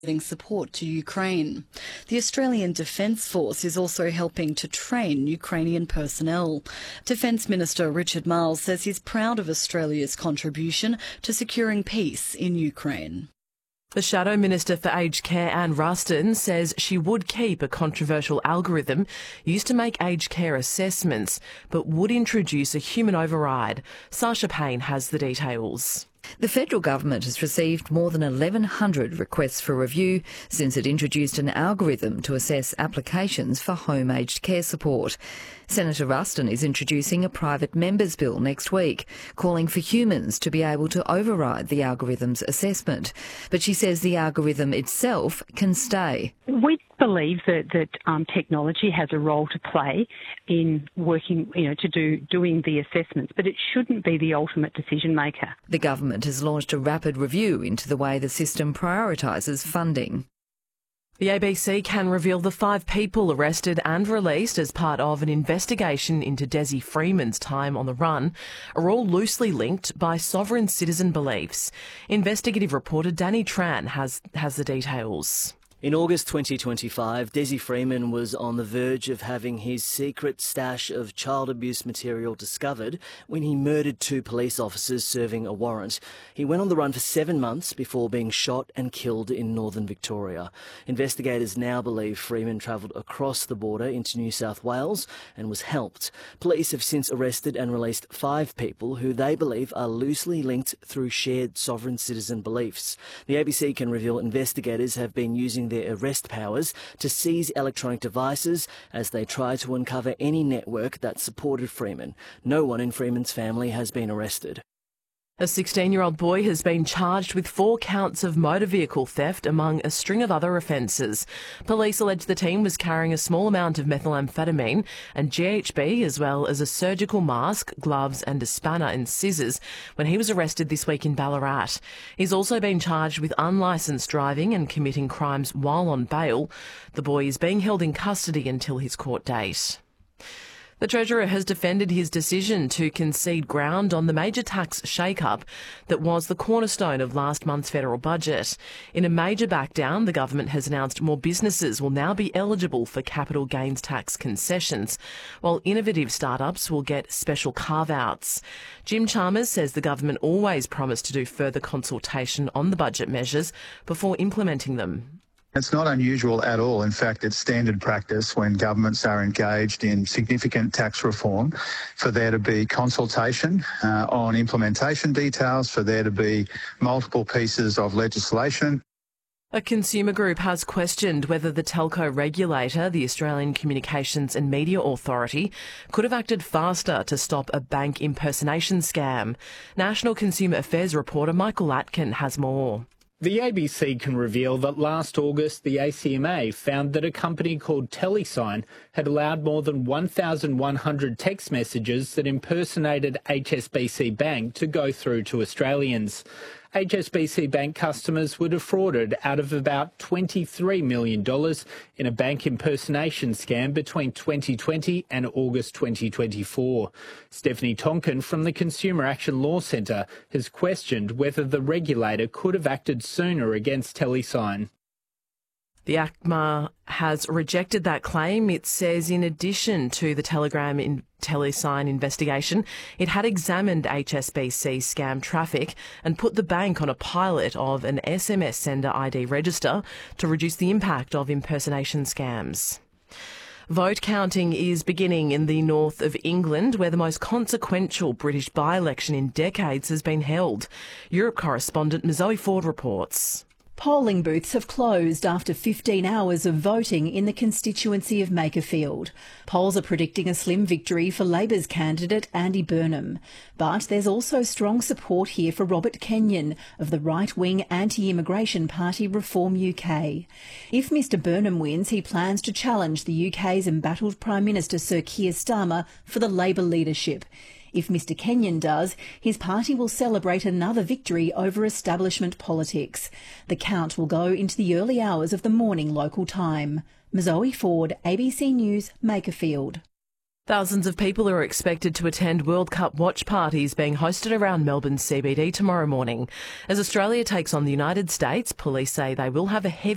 support to Ukraine. The Australian Defence Force is also helping to train Ukrainian personnel. Defence Minister Richard Marles says he's proud of Australia's contribution to securing peace in Ukraine. The Shadow Minister for Aged Care, Anne Ruston, says she would keep a controversial algorithm used to make aged care assessments, but would introduce a human override. Sasha Payne has the details. The federal government has received more than 1,100 requests for review since it introduced an algorithm to assess applications for home aged care support. Senator Ruston is introducing a private members' bill next week, calling for humans to be able to override the algorithm's assessment. But she says the algorithm itself can stay. We believe that technology has a role to play in working, doing the assessments, but it shouldn't be the ultimate decision maker. The government has launched a rapid review into the way the system prioritises funding. The ABC can reveal the 5 people arrested and released as part of an investigation into Desi Freeman's time on the run are all loosely linked by sovereign citizen beliefs. Investigative reporter Danny Tran has the details. In August 2025, Desi Freeman was on the verge of having his secret stash of child abuse material discovered when he murdered 2 police officers serving a warrant. He went on the run for 7 months before being shot and killed in northern Victoria. Investigators now believe Freeman travelled across the border into New South Wales and was helped. Police have since arrested and released 5 people who they believe are loosely linked through shared sovereign citizen beliefs. The ABC can reveal investigators have been using their arrest powers to seize electronic devices as they try to uncover any network that supported Freeman. No one in Freeman's family has been arrested. A 16-year-old boy has been charged with 4 counts of motor vehicle theft among a string of other offences. Police allege the teen was carrying a small amount of methamphetamine and GHB, as well as a surgical mask, gloves and a spanner and scissors when he was arrested this week in Ballarat. He's also been charged with unlicensed driving and committing crimes while on bail. The boy is being held in custody until his court date. The Treasurer has defended his decision to concede ground on the major tax shake-up that was the cornerstone of last month's federal budget. In a major backdown, the government has announced more businesses will now be eligible for capital gains tax concessions, while innovative startups will get special carve-outs. Jim Chalmers says the government always promised to do further consultation on the budget measures before implementing them. It's not unusual at all. In fact, it's standard practice when governments are engaged in significant tax reform for there to be consultation on implementation details, for there to be multiple pieces of legislation. A consumer group has questioned whether the telco regulator, the Australian Communications and Media Authority, could have acted faster to stop a bank impersonation scam. National Consumer Affairs reporter Michael Atkin has more. The ABC can reveal that last August, the ACMA found that a company called Telesign had allowed more than 1,100 text messages that impersonated HSBC Bank to go through to Australians. HSBC Bank customers were defrauded out of about $23 million in a bank impersonation scam between 2020 and August 2024. Stephanie Tonkin from the Consumer Action Law Centre has questioned whether the regulator could have acted sooner against Telesign. The ACMA has rejected that claim. It says in addition to the Telesign investigation, it had examined HSBC scam traffic and put the bank on a pilot of an SMS sender ID register to reduce the impact of impersonation scams. Vote counting is beginning in the north of England, where the most consequential British by-election in decades has been held. Europe correspondent Zoe Ford reports. Polling booths have closed after 15 hours of voting in the constituency of Makerfield. Polls are predicting a slim victory for Labor's candidate Andy Burnham. But there's also strong support here for Robert Kenyon of the right-wing anti-immigration party Reform UK. If Mr Burnham wins, he plans to challenge the UK's embattled Prime Minister Sir Keir Starmer for the Labor leadership. If Mr Kenyon does, his party will celebrate another victory over establishment politics. The count will go into the early hours of the morning local time. Zoe Ford, ABC News, Makerfield. Thousands of people are expected to attend World Cup watch parties being hosted around Melbourne CBD tomorrow morning. As Australia takes on the United States, police say they will have a heavy